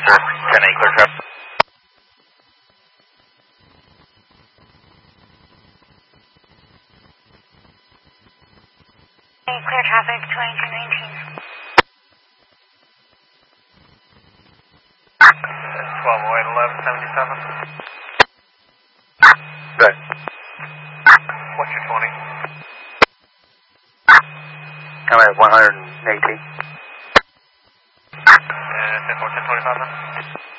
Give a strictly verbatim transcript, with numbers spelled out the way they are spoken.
sir. ten eight, clear traffic. Clear traffic, twenty-two nineteen. twelve oh eight, eleven seventy-seven. Good. What's your twenty? I'm at one hundred eighteen. And ten fourteen twenty-five then?